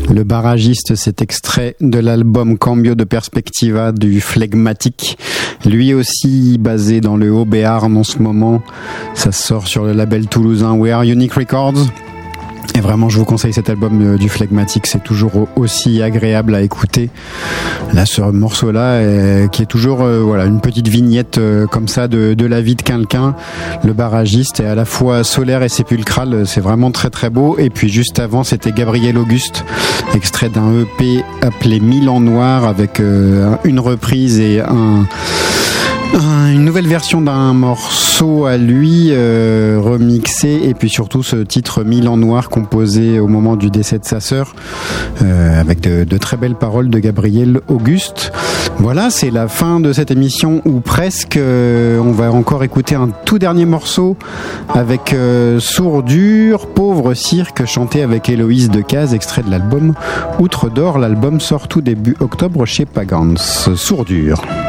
Le barragiste, c'est extrait de l'album Cambio de Perspectiva du Phlegmatique. Lui aussi basé dans le Haut-Béarn en ce moment. Ça sort sur le label toulousain We Are Unique Records. Et vraiment, je vous conseille cet album du Phlegmatique, c'est toujours aussi agréable à écouter. Là, ce morceau-là, qui est toujours une petite vignette comme ça de la vie de quelqu'un. Le barragiste est à la fois solaire et sépulcral, c'est vraiment très très beau. Et puis juste avant, c'était Gabriel Auguste, extrait d'un EP appelé Mille en Noir, avec une reprise et une nouvelle version d'un morceau à lui remixé, et puis surtout ce titre Mille en Noir composé au moment du décès de sa sœur, avec de très belles paroles de Gabriel Auguste. Voilà, c'est la fin de cette émission, ou presque. On va encore écouter un tout dernier morceau avec Sourdure, Pauvre Cirque, chanté avec Héloïse Decazes, extrait de l'album Outre d'Or. L'album sort tout début octobre chez Pagans. Sourdure.